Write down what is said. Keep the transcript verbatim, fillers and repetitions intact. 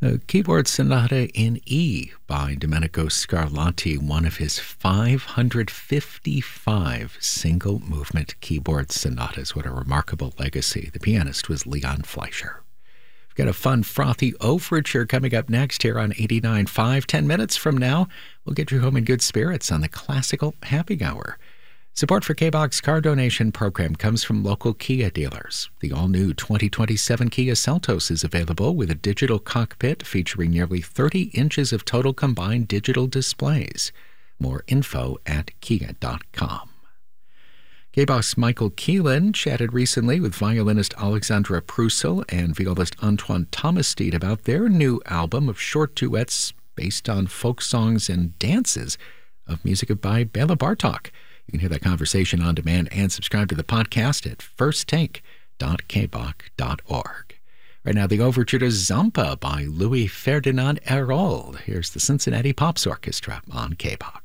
A keyboard sonata in E by Domenico Scarlatti, one of his five hundred fifty-five single-movement keyboard sonatas. What a remarkable legacy. The pianist was Leon Fleischer. We've got a fun, frothy overture coming up next here on eighty-nine point five. Ten minutes from now, we'll get you home in good spirits on the Classical Happy Hour. Support for K-Bach's car donation program comes from local Kia dealers. The all-new twenty twenty-seven Kia Seltos is available with a digital cockpit featuring nearly thirty inches of total combined digital displays. More info at kia dot com. K-Bach's Michael Keelan chatted recently with violinist Alexandra Prusel and violist Antoine Thomassteed about their new album of short duets based on folk songs and dances of music by Bela Bartok. You can hear that conversation on demand and subscribe to the podcast at first take dot k bach dot org. Right now, the overture to Zampa by Louis Ferdinand Hérold. Here's the Cincinnati Pops Orchestra on K-Bach.